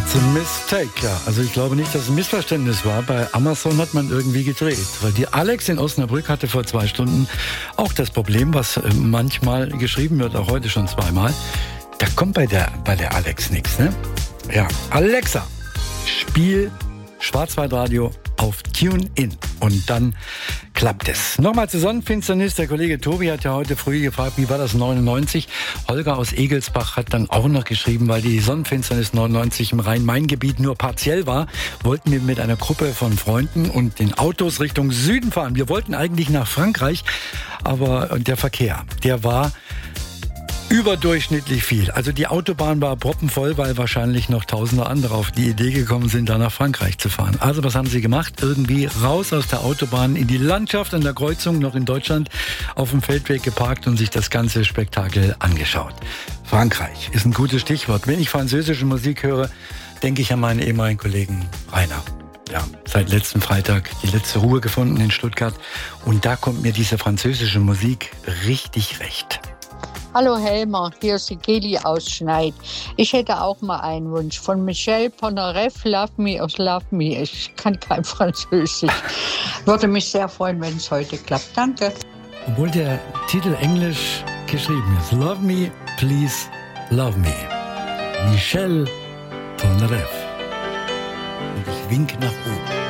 It's a mistake, ja. Also ich glaube nicht, dass es ein Missverständnis war. Bei Amazon hat man irgendwie gedreht. Weil die Alex in Osnabrück hatte vor 2 Stunden auch das Problem, was manchmal geschrieben wird, auch heute schon 2-mal. Da kommt bei der Alex nichts, ne? Ja, Alexa, spiel Schwarzwaldradio auf TuneIn. Und dann klappt es. Nochmal zur Sonnenfinsternis. Der Kollege Tobi hat ja heute früh gefragt, wie war das 99? Holger aus Egelsbach hat dann auch noch geschrieben, weil die Sonnenfinsternis 99 im Rhein-Main-Gebiet nur partiell war, wollten wir mit einer Gruppe von Freunden und den Autos Richtung Süden fahren. Wir wollten eigentlich nach Frankreich, aber der Verkehr, der war überdurchschnittlich viel. Also die Autobahn war proppenvoll, weil wahrscheinlich noch tausende andere auf die Idee gekommen sind, da nach Frankreich zu fahren. Also was haben sie gemacht? Irgendwie raus aus der Autobahn in die Landschaft an der Kreuzung, noch in Deutschland, auf dem Feldweg geparkt und sich das ganze Spektakel angeschaut. Frankreich ist ein gutes Stichwort. Wenn ich französische Musik höre, denke ich an meinen ehemaligen Kollegen Rainer. Ja, seit letzten Freitag die letzte Ruhe gefunden in Stuttgart. Und da kommt mir diese französische Musik richtig recht. Hallo Helmer, hier ist die Geli aus Schneid. Ich hätte auch mal einen Wunsch von Michel Polnareff, Love Me aus Love Me. Ich kann kein Französisch. Würde mich sehr freuen, wenn es heute klappt. Danke. Obwohl der Titel englisch geschrieben ist. Love Me, Please Love Me. Michel Polnareff. Und ich wink nach oben.